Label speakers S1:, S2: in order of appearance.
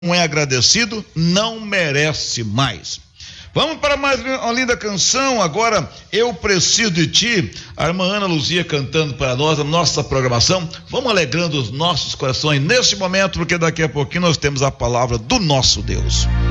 S1: não é agradecido, não merece mais. Vamos para mais uma linda canção agora, Eu Preciso de Ti, a irmã Ana Luzia cantando para nós a nossa programação. Vamos alegrando os nossos corações nesse momento, porque daqui a pouquinho nós temos a palavra do nosso Deus.